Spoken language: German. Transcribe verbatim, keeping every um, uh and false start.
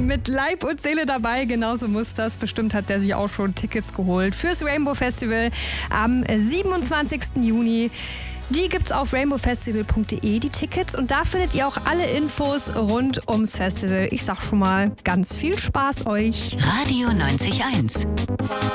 mit Leib und Seele dabei. Genauso muss das. Bestimmt hat der sich auch schon Tickets geholt fürs Rainbow Festival am siebenundzwanzigsten Juni. Die gibt's auf rainbow festival punkt de, die Tickets. Und da findet ihr auch alle Infos rund ums Festival. Ich sag schon mal, ganz viel Spaß euch. Radio neunzig Komma eins.